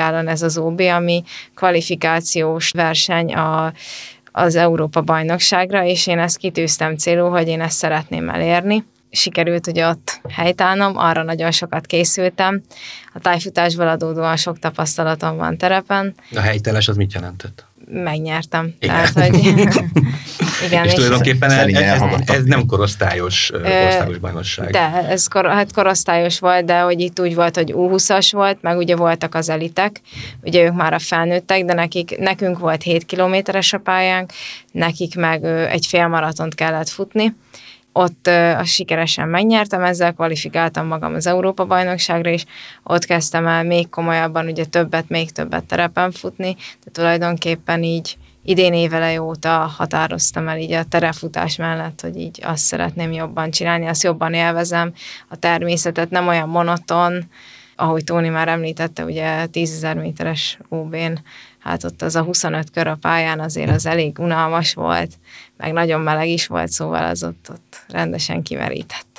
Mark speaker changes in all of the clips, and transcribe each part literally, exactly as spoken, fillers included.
Speaker 1: Szentgálon ez az o bé, ami kvalifikációs verseny a, az Európa-bajnokságra, és én ezt kitűztem célul, hogy én ezt szeretném elérni. Sikerült ugye ott helytállnom, arra nagyon sokat készültem. A tájfutásból adódóan sok tapasztalatom van terepen.
Speaker 2: A helytállás az mit jelentett?
Speaker 1: Megnyertem.
Speaker 2: Igen.
Speaker 1: Tehát, hogy igen,
Speaker 2: és, és tulajdonképpen ez, ez, ez nem korosztályos,
Speaker 1: ö,
Speaker 2: korosztályos bajnokság.
Speaker 1: De, ez kor, hát korosztályos volt, de hogy itt úgy volt, hogy u húszas volt, meg ugye voltak az elitek, ugye ők már a felnőttek, de nekik, nekünk volt hét kilométeres a pályánk, nekik meg ö, egy fél maratont kellett futni. Ott uh, sikeresen megnyertem, ezzel kvalifikáltam magam az Európa-bajnokságra is, ott kezdtem el még komolyabban, ugye többet, még többet terepen futni, de tulajdonképpen így idén éveleje óta határoztam el így a terepfutás mellett, hogy így azt szeretném jobban csinálni, azt jobban élvezem, a természetet nem olyan monoton, ahogy Tóni már említette, ugye tízezer méteres ó bén, hát ott az a huszonöt kör a pályán azért az elég unalmas volt, meg nagyon meleg is volt, szóval az ott, ott rendesen kimerített.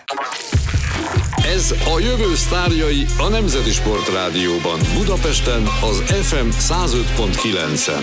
Speaker 3: Ez a jövő sztárjai a Nemzeti Sportrádióban, Budapesten az ef em száz öt pont kilencen.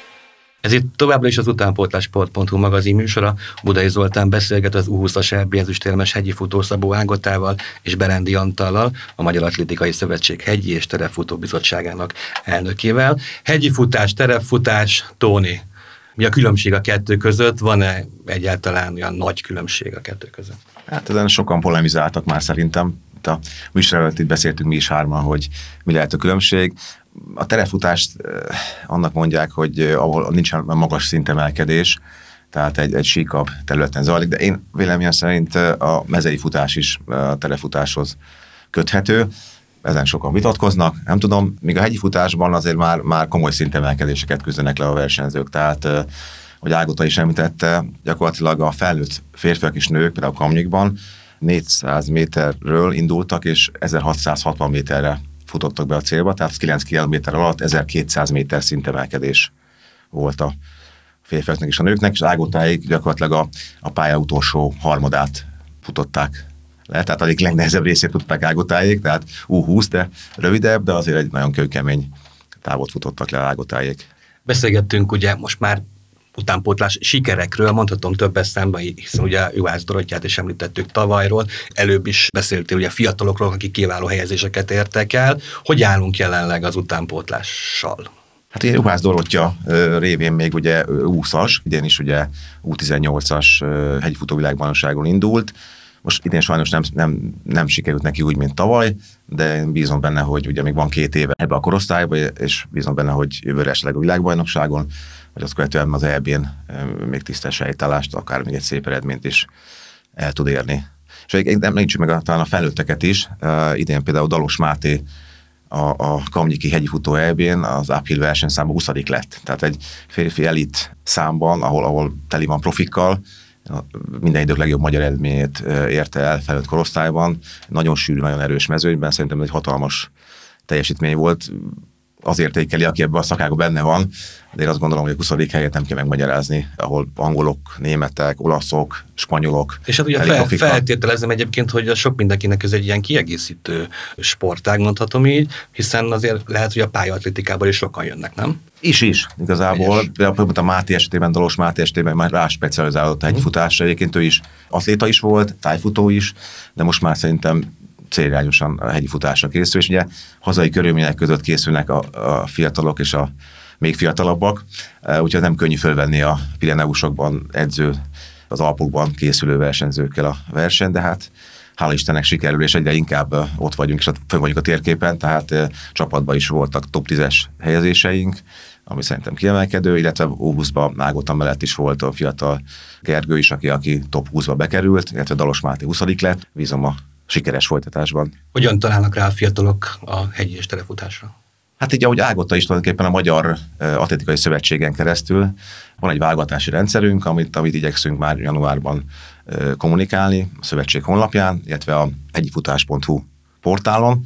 Speaker 2: Ez itt továbbra is az utánpótlás.sport pont hu magazin műsora. Budai Zoltán beszélget az u húszas é bé ezüstérmes hegyi futó Szabó Ágotával és Berendi Antallal, a Magyar Atlétikai Szövetség hegyi és terepfutó bizottságának elnökével. Hegyi futás, terepfutás, Tóni, mi a különbség a kettő között? Van-e egyáltalán olyan nagy különbség a kettő között?
Speaker 4: Hát ezen sokan polemizáltak már szerintem. A műsor előtt itt beszéltünk mi is hárman, hogy mi lehet a különbség. A terepfutást annak mondják, hogy ahol nincsen magas szintemelkedés, tehát egy, egy síkabb területen zajlik, de én véleményem szerint a mezei futás is a terepfutáshoz köthető. Ezen sokan vitatkoznak, nem tudom, míg a hegyi futásban azért már, már komoly szintemelkedéseket küzdenek le a versenyzők, tehát hogy Ágota is említette, gyakorlatilag a felnőtt férfiak és nők, például Kamnyikban négyszáz méterről indultak, és ezerhatszázhatvan méterre futottak be a célba, tehát kilenc kilométer alatt ezerkétszáz méter szintemelkedés volt a férfiaknak és a nőknek, és Ágotáig gyakorlatilag a, a pálya utolsó harmadát futották le, tehát a legnehezebb részét tudták Ágotáig, tehát u húsz, de rövidebb, de azért egy nagyon kőkemény távot futottak le Ágotáig.
Speaker 2: Beszélgettünk ugye most már utánpótlás sikerekről, mondhatom többes számban, hiszen ugye Juhász Dorottyát is említettük tavalyról, előbb is beszéltél ugye fiatalokról, akik kiváló helyezéseket értek el. Hogy állunk jelenleg az utánpótlással?
Speaker 4: Hát ugye Juhász Dorottya révén még ugye u húszas, idén is ugye u tizennyolcas hegyfutó világbajnokságon indult. Most idén sajnos nem, nem, nem sikerült neki úgy, mint tavaly, de én bízom benne, hogy ugye még van két éve ebbe a korosztályba, és bízom benne, hogy jövőre esetleg a világbajnokságon, vagy azt követően az é bén még tisztes helytállást, akár még egy szép eredményt is el tud érni. És nem nincs meg a, talán a felnőtteket is. Uh, idén például Dalos Máté a, a Kamnyiki hegyifutó é bén az uphill versenyszámban huszadik lett. Tehát egy férfi elit számban, ahol, ahol teli van profikkal, minden idők legjobb magyar eredményét érte el felnőtt korosztályban. Nagyon sűrű, nagyon erős mezőnyben, szerintem egy hatalmas teljesítmény volt. Az értékeli, aki ebben a szakágban benne van, de én azt gondolom, hogy a huszadik helyet nem kell megmagyarázni, ahol angolok, németek, olaszok, spanyolok.
Speaker 2: És hát ugye fel, feltételezem egyébként, hogy a sok mindenkinek ez egy ilyen kiegészítő sportág, mondhatom így, hiszen azért lehet, hogy a pályaatlétikából is sokan jönnek, nem?
Speaker 4: Is is, igazából. Például a Máté esetében, Dalos Máté esetében már rá specializálódott a hegyfutásra. Egyébként ő is atléta is volt, tájfutó is, de most már szerintem célirányosan a hegyi futásra készül, és ugye hazai körülmények között készülnek a, a fiatalok és a még fiatalabbak, úgyhogy nem könnyű fölvenni a Pireneusokban edző, az Alpokban készülő versenyzőkkel a verseny, de hát hála Istennek sikerül, és egyre inkább ott vagyunk, és fönn vagyunk a térképen, tehát csapatban is voltak top tízes helyezéseink, ami szerintem kiemelkedő, illetve u húszban Ágota mellett is volt a fiatal Gergő is, aki, aki top húszba bekerült, illetve Dalos Máté huszadik lett, bízom a sikeres folytatásban.
Speaker 2: Hogyan találnak rá a fiatalok a hegyi és terepfutásra?
Speaker 4: Hát így, ahogy Ágota is tulajdonképpen a Magyar Atlétikai Szövetségen keresztül van egy válogatási rendszerünk, amit, amit igyekszünk már januárban kommunikálni a szövetség honlapján, illetve a hegyifutás pont hu portálon,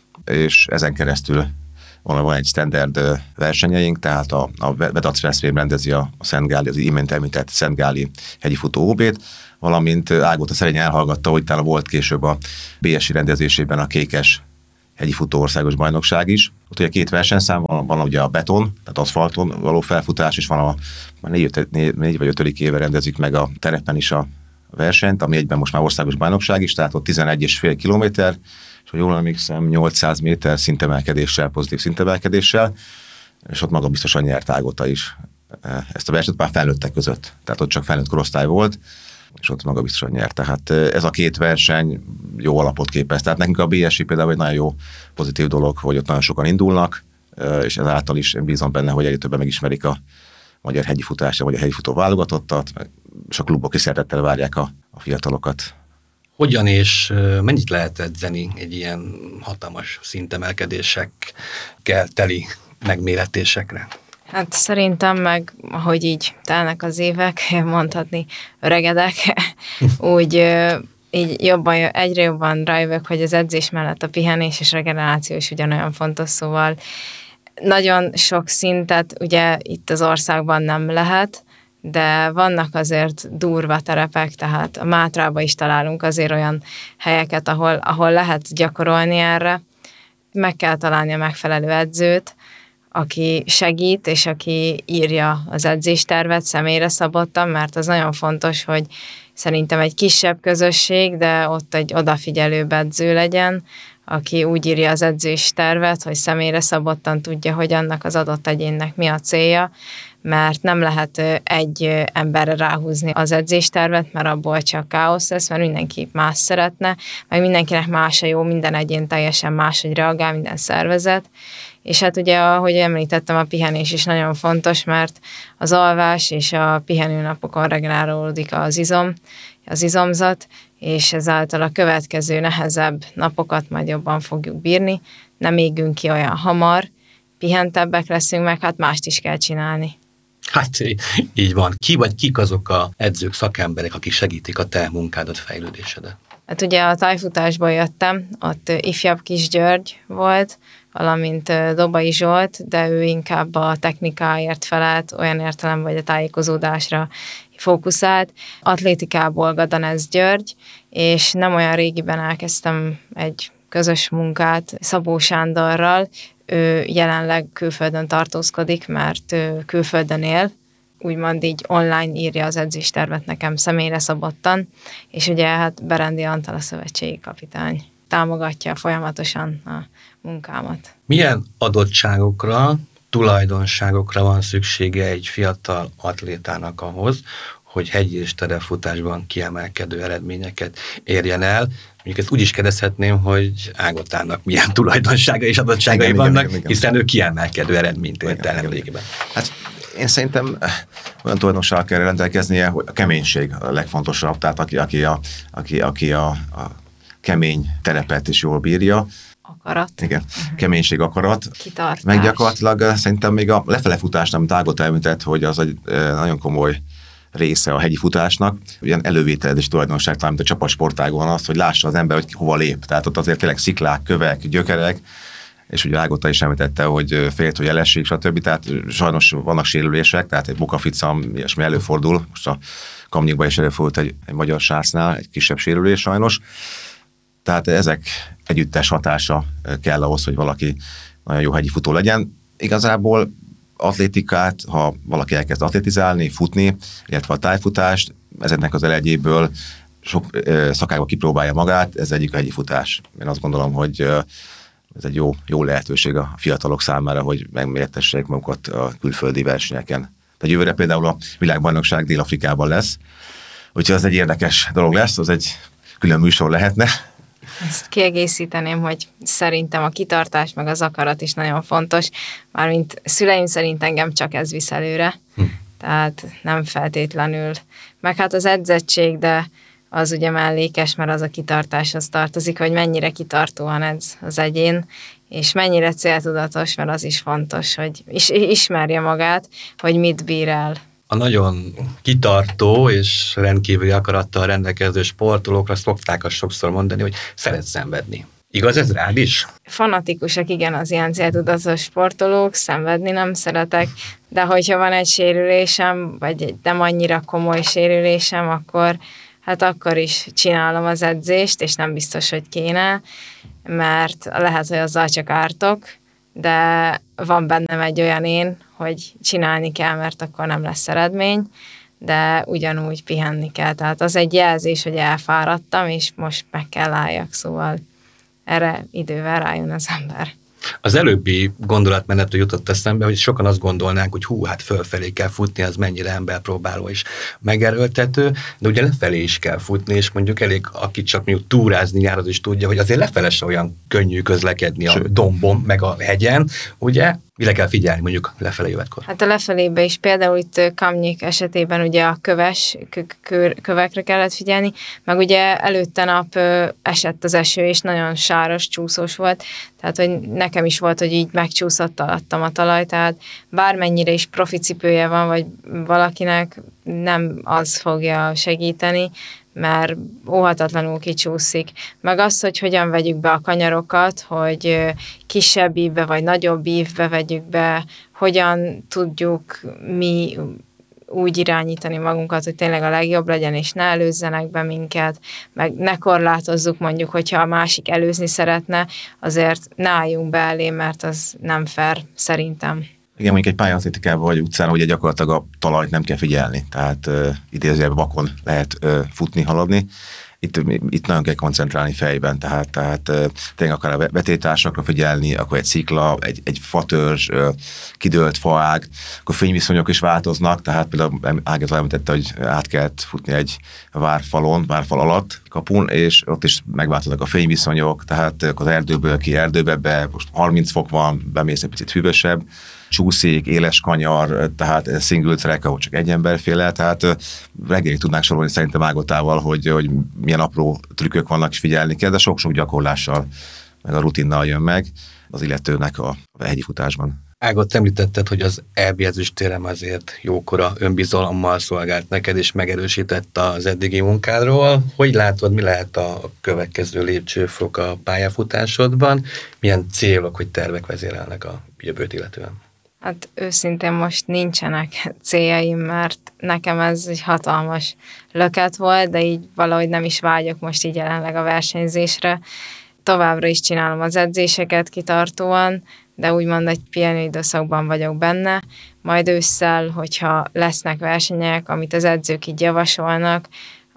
Speaker 4: és ezen keresztül van, van egy standard versenyeink, tehát a, a Vedac Veszprém rendezi a, a Szentgáli, az imént említett Szentgáli hegyifutó ó bét, valamint Ágota szerényen elhallgatta, hogy talán volt később a bé es i rendezésében a Kékes hegyi futó országos bajnokság is. Ott ugye két versenyszám van, van ugye a beton, tehát aszfalton való felfutás, és van a már négy, négy, négy vagy ötödik éve rendezik meg a terepen is a versenyt, ami egyben most már országos bajnokság is, tehát ott tizenegy és fél kilométer, és ha jól emlékszem, nyolcszáz méter szintemelkedéssel, pozitív szintemelkedéssel, és ott maga biztosan nyert Ágota is ezt a versenyt, már felnőttek között, tehát ott csak felnőtt korosztály volt, és ott maga biztosan nyert. Tehát ez a két verseny jó alapot képez. Tehát nekünk a bé es i például egy nagyon jó pozitív dolog, hogy ott nagyon sokan indulnak, és ezáltal is bízom benne, hogy egyre többen megismerik a magyar hegyi futást, vagy a hegyi futó válogatottat, és a klubok is szeretettel várják a, a fiatalokat.
Speaker 2: Hogyan és mennyit lehet edzeni egy ilyen hatalmas szintemelkedésekkel teli megméretésekre?
Speaker 1: Hát szerintem meg, ahogy így telnek az évek, mondhatni öregedek, úgy így jobban, egyre jobban rájövök, hogy az edzés mellett a pihenés és regeneráció is ugyanolyan fontos, szóval nagyon sok szintet ugye itt az országban nem lehet, de vannak azért durva terepek, tehát a Mátrába is találunk azért olyan helyeket, ahol, ahol lehet gyakorolni erre. Meg kell találni a megfelelő edzőt, aki segít, és aki írja az edzéstervet személyre szabottan, mert az nagyon fontos, hogy szerintem egy kisebb közösség, de ott egy odafigyelőbb edző legyen, aki úgy írja az edzéstervet, hogy személyre szabottan tudja, hogy annak az adott egyénnek mi a célja, mert nem lehet egy emberre ráhúzni az edzéstervet, mert abból csak káosz lesz, mert mindenki más szeretne, meg mindenkinek más a jó, minden egyén teljesen máshogy reagál, minden szervezet. És hát ugye, ahogy említettem, a pihenés is nagyon fontos, mert az alvás és a pihenőnapokon regenerálódik az izom, az izomzat, és ezáltal a következő nehezebb napokat majd jobban fogjuk bírni, nem égünk ki olyan hamar, pihentebbek leszünk, meg hát mást is kell csinálni.
Speaker 2: Hát így van. Ki vagy kik azok a edzők, szakemberek, akik segítik a te munkádat, fejlődésedet?
Speaker 1: Hát ugye a tájfutásból jöttem, ott ifjabb Kis György volt, valamint Dobai Zsolt, de ő inkább a technikáért felelt, olyan értelemben, hogy a tájékozódásra fókuszált. Atlétikából Gadanez György, és nem olyan régiben elkezdtem egy közös munkát Szabó Sándorral. Ő jelenleg külföldön tartózkodik, mert ő külföldön él, úgymond így online írja az edzéstervet nekem személyre szabottan, és ugye hát Berendi Antal a szövetségi kapitány támogatja folyamatosan a munkámat.
Speaker 2: Milyen adottságokra, tulajdonságokra van szüksége egy fiatal atlétának ahhoz, hogy hegyi és terepfutásban kiemelkedő eredményeket érjen el? Mondjuk ezt úgy is kérdezhetném, hogy Ágotának milyen tulajdonsága és adottságai igen, vannak, igen, igen, hiszen ő kiemelkedő eredményt ért el nemrégiben.
Speaker 4: Hát én szerintem olyan tulajdonsággal kell rendelkeznie, hogy a keménység a legfontosabb, tehát aki, aki, a, aki, aki a, a kemény terepet is jól bírja.
Speaker 1: Akarat.
Speaker 4: Igen, keménység, akarat.
Speaker 1: Kitartás.
Speaker 4: Meg gyakorlatilag szerintem még a lefele futás, amit Ágota említett, hogy az egy nagyon komoly része a hegyi futásnak, ilyen elővételezés tulajdonság, talán, mint a csapatsportágon az, hogy lássa az ember, hogy hova lép. Tehát ott azért tényleg sziklák, kövek, gyökerek, és ugye Ágota is említette, hogy félt, hogy elessék, stb. Tehát sajnos vannak sérülések, tehát egy bukaficam, ilyesmi előfordul. Most a Kamnyikban is előfordult egy, egy magyar sásznál, egy kisebb sérülés sajnos. Tehát ezek együttes hatása kell ahhoz, hogy valaki nagyon jó hegyi futó legyen. Igazából atlétikát, ha valaki elkezd atlétizálni, futni, illetve a tájfutást, ezeknek az elegyéből sok szakágba kipróbálja magát, ez egyik a hegyi futás. Én azt gondolom, hogy ez egy jó, jó lehetőség a fiatalok számára, hogy megméretessék magukat a külföldi versenyeken. Tehát jövőre például a világbajnokság Dél-Afrikában lesz, úgyhogy az egy érdekes dolog lesz, az egy külön műsor lehetne.
Speaker 1: Ezt kiegészíteném, hogy szerintem a kitartás meg az akarat is nagyon fontos, mármint szüleim szerint engem csak ez visz előre, hm. tehát nem feltétlenül. Meg hát az edzettség, de az ugye mellékes, mert az a kitartáshoz tartozik, hogy mennyire kitartóan edz az egyén, és mennyire céltudatos, mert az is fontos, hogy is, ismerje magát, hogy mit bír el.
Speaker 2: A nagyon kitartó és rendkívüli akarattal rendelkező sportolókra szokták azt sokszor mondani, hogy szeret szenvedni. Igaz ez rád is?
Speaker 1: Fanatikusak, igen, az ilyen céltudatos sportolók, szenvedni nem szeretek, de hogyha van egy sérülésem, vagy egy nem annyira komoly sérülésem, akkor hát akkor is csinálom az edzést, és nem biztos, hogy kéne. mert lehet, hogy azzal csak ártok, de van bennem egy olyan én, hogy csinálni kell, mert akkor nem lesz eredmény, de ugyanúgy pihenni kell. Tehát az egy jelzés, hogy elfáradtam, és most meg kell álljak, szóval erre idővel rájön az ember.
Speaker 2: Az előbbi gondolatmenetről jutott eszembe, hogy sokan azt gondolnánk, hogy hú, hát fölfelé kell futni, az mennyire emberpróbáló és megerőltető, de ugye lefelé is kell futni, és mondjuk elég, aki csak mondjuk túrázni jár, az is tudja, hogy azért lefele se olyan könnyű közlekedni a Sőt. dombon, meg a hegyen, ugye? Mire kell figyelni mondjuk lefelé jövetkor?
Speaker 1: Hát a lefelébe is például itt Kamnyik esetében ugye a köves, kö- kövekre kellett figyelni, meg ugye előtte nap esett az eső, és nagyon sáros, csúszós volt, tehát hogy nekem is volt, hogy így megcsúszott alattam a talaj, tehát bármennyire is profi cipője van, vagy valakinek nem az fogja segíteni, mert óhatatlanul kicsúszik. Meg az, hogy hogyan vegyük be a kanyarokat, hogy kisebb ívbe vagy nagyobb ívbe vegyük be, hogyan tudjuk mi úgy irányítani magunkat, hogy tényleg a legjobb legyen, és ne előzzenek be minket, meg ne korlátozzuk mondjuk, hogyha a másik előzni szeretne, azért ne álljunk be elé, mert az nem fair szerintem.
Speaker 4: Igen, mondjuk egy pályaatlétikában vagy utcán, ugye gyakorlatilag a talajt nem kell figyelni, tehát uh, idézőjelben vakon lehet uh, futni, haladni. Itt, itt nagyon kell koncentrálni fejben, tehát, tehát uh, tényleg akár a vetétársakra figyelni, akkor egy szikla, egy, egy fatörzs, uh, kidőlt faág, akkor fényviszonyok is változnak, tehát például Ágez említette, hogy át kellett futni egy várfalon, várfal alatt kapun, és ott is megváltoznak a fényviszonyok, tehát az erdőből ki erdőbe be, most harminc fok van, bemész egy picit hűvösebb, csúszik, éles kanyar, tehát single track, ahol csak egy ember fél el, tehát reggelig tudnánk sorolni szerintem Ágotával, hogy, hogy milyen apró trükkök vannak, és figyelni kell, de sok-sok gyakorlással, meg a rutinnal jön meg az illetőnek a, a hegyi futásban.
Speaker 2: Ágot, említetted, hogy az é bé ezüstérem azért jókora önbizalommal szolgált neked, és megerősített az eddigi munkádról. Hogy látod, mi lehet a következő lépcsőfok a pályafutásodban? Milyen célok, hogy tervek vezérelnek a jövőt illetően?
Speaker 1: Hát őszintén most nincsenek céljaim, mert nekem ez egy hatalmas löket volt, de így valahogy nem is vágyok most így jelenleg a versenyzésre. Továbbra is csinálom az edzéseket kitartóan, de úgymond egy pihenő időszakban vagyok benne. Majd ősszel, hogyha lesznek versenyek, amit az edzők így javasolnak,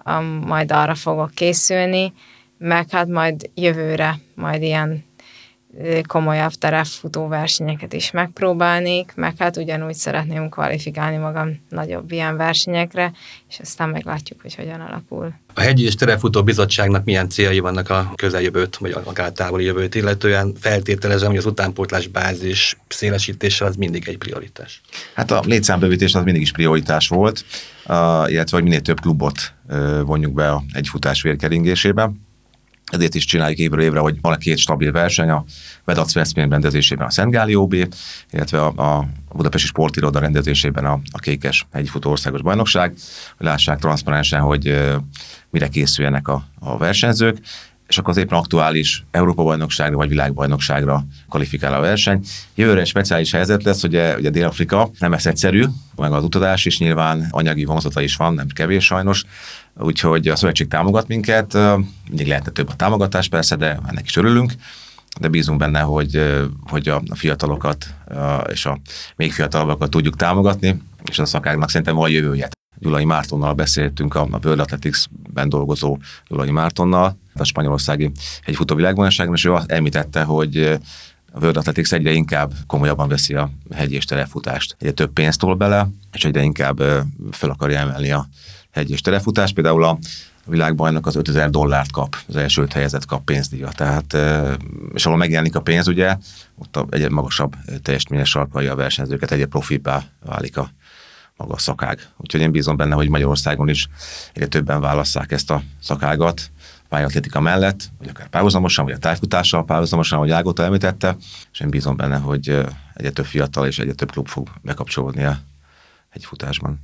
Speaker 1: majd arra fogok készülni, meg hát majd jövőre majd ilyen komolyabb terepfutó versenyeket is megpróbálnék, meg hát ugyanúgy szeretném kvalifikálni magam nagyobb ilyen versenyekre, és aztán meglátjuk, hogy hogyan alakul.
Speaker 2: A Hegyi és Terepfutó Bizottságnak milyen céljai vannak a közeljövőt, vagy akár távoli jövőt illetően? Feltételezem, hogy az utánpótlás bázis szélesítése az mindig egy prioritás.
Speaker 4: Hát a létszámbővítés az mindig is prioritás volt, uh, illetve hogy minél több klubot uh, vonjuk be a egy futás vérkeringésébe. Ezért is csináljuk évről évre, hogy van két stabil verseny, a Vedac Veszprém rendezésében a Szent Gáli ó bé, illetve a, a Budapesti Sportiroda rendezésében a, a Kékes hegyi futó országos bajnokság, hogy lássák transzparensen, hogy uh, mire készüljenek a, a versenyzők, és akkor az éppen aktuális Európa-bajnokságra vagy világbajnokságra kvalifikál a verseny. Jövőre egy speciális helyzet lesz, ugye, ugye Dél-Afrika nem ez egyszerű, meg az utazás is nyilván anyagi vonzata is van, nem kevés sajnos, úgyhogy a szövetség támogat minket, mindig lehetne több a támogatás persze, de ennek is örülünk, de bízunk benne, hogy, hogy a fiatalokat és a még fiatalabbakat tudjuk támogatni, és a szakágnak szerintem van jövője. Gyulai Mártonnal beszéltünk, a World Athletics-ben dolgozó Gyulai Mártonnal, a spanyolországi hegyfutó világbajnokságon, és ő említette, hogy a World Athletics egyre inkább komolyabban veszi a hegy és terepfutást. Egyre több pénzt tol bele, és egyre inkább fel akarja emelni a hegy és terepfutást. Például a világbajnok az ötezer dollárt kap, az első öt helyezett kap pénzdíjat. Tehát, és ahol megjelenik a pénz, ugye, ott egyre magasabb teljesítményes sarkalja a versenyzőket, egyre profibbá válik a maga a szakág. Úgyhogy én bízom benne, hogy Magyarországon is egyre többen válasszák ezt a szakágat pályaatlétika mellett, vagy akár párhuzamosan, vagy a tájfutással párhuzamosan, ahogy Ágota említette, és én bízom benne, hogy egyre több fiatal és egyre több klub fog bekapcsolódni a hegyfutásban.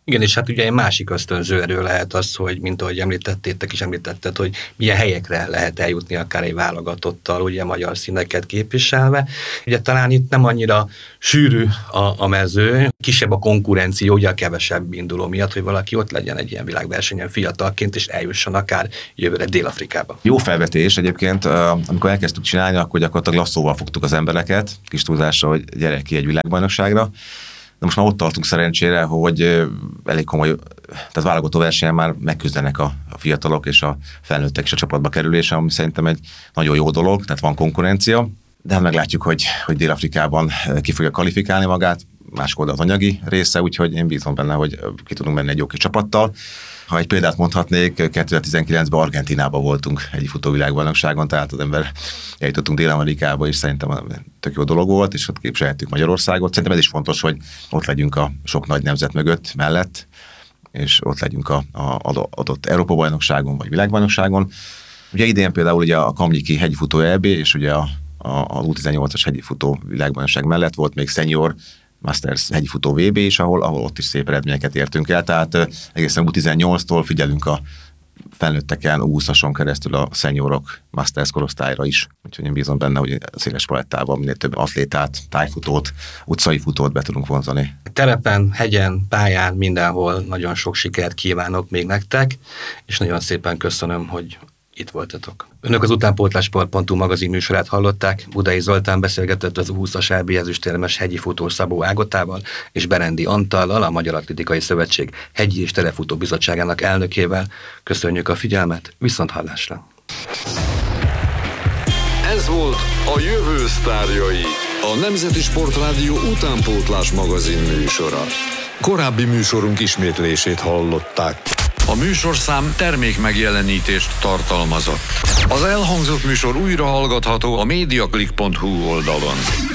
Speaker 2: Igen, és hát ugye egy másik ösztönző erő lehet az, hogy mint ahogy említettétek is említetted, hogy milyen helyekre lehet eljutni akár egy válogatottal, ugye magyar színeket képviselve. Ugye talán itt nem annyira sűrű a, a mező, kisebb a konkurencia, ugye a kevesebb induló miatt, hogy valaki ott legyen egy ilyen világversenyen fiatalként, és eljusson akár jövőre Dél-Afrikába.
Speaker 4: Jó felvetés egyébként, amikor elkezdtük csinálni, akkor gyakorlatilag lasszóval fogtuk az embereket, kis túlzásra, hogy gyere ki egy világbajnokságra. De most már ott tartunk szerencsére, hogy elég komoly, tehát válogató versenyen már megküzdenek a, a fiatalok és a felnőttek is a csapatba kerülése, ami szerintem egy nagyon jó dolog, tehát van konkurencia, de hát meglátjuk, hogy, hogy Dél-Afrikában ki fogja kvalifikálni magát, másik oldal az anyagi része, úgyhogy én bízom benne, hogy ki tudunk menni egy jó kis csapattal. Ha egy példát mondhatnék, kétezer-tizenkilencben Argentínában voltunk egy futóvilágbajnokságon, tehát az ember eljutottunk Dél-Amerikába, és szerintem tök jó dolog volt, és ott képviselhettük Magyarországot. Szerintem ez is fontos, hogy ott legyünk a sok nagy nemzet mögött, mellett, és ott legyünk a, a adott Európa-bajnokságon, vagy világbajnokságon. Ugye idén például ugye a Kamnyiki hegyfutó é bé, és ugye a, a, az U tizennyolcas hegyfutó világbajnokság mellett volt még senior Masters hegyfutó vé bé is, ahol, ahol ott is szép eredményeket értünk el, tehát egészen U tizennyolctól figyelünk a felnőtteken, U húszason keresztül a seniorok Masters korosztályra is. Úgyhogy én bízom benne, hogy a széles palettában minél több atlétát, tájfutót, utcai futót be tudunk vonzani.
Speaker 2: Terepen, hegyen, pályán, mindenhol nagyon sok sikert kívánok még nektek, és nagyon szépen köszönöm, hogy itt voltatok. Önök az utánpótlásport pont hu magazin műsorát hallották. Budai Zoltán beszélgetett az U húszas é bé ezüstérmes hegyi futó Szabó Ágotával és Berendi Antallal, a Magyar Atlétikai Szövetség hegyi és terefutó bizottságának elnökével. Köszönjük a figyelmet, viszont hallásra!
Speaker 3: Ez volt a Jövő sztárjai, a Nemzeti Sportrádió utánpótlás magazin műsora. Korábbi műsorunk ismétlését hallották. A műsorszám termékmegjelenítést tartalmazott. Az elhangzott műsor újra hallgatható a mediaclick pont hu oldalon.